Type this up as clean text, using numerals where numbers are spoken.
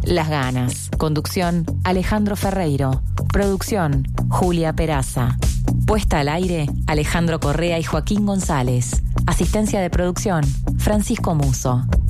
las ganas. Conducción, Alejandro Ferreiro. Producción, Julia Peraza. Puesta al aire, Alejandro Correa y Joaquín González. Asistencia de producción, Francisco Muso.